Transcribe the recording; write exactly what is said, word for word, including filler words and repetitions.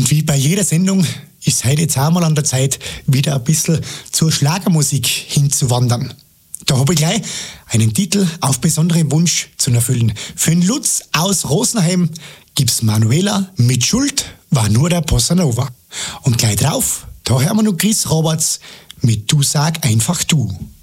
Und wie bei jeder Sendung ist heute jetzt auch mal an der Zeit, wieder ein bisschen zur Schlagermusik hinzuwandern. Da habe ich gleich einen Titel auf besonderen Wunsch zu erfüllen. Für den Lutz aus Rosenheim gibt's Manuela mit Schuld war nur der Bossa Nova. Und gleich drauf, da hören wir noch Chris Roberts mit Du sag einfach du.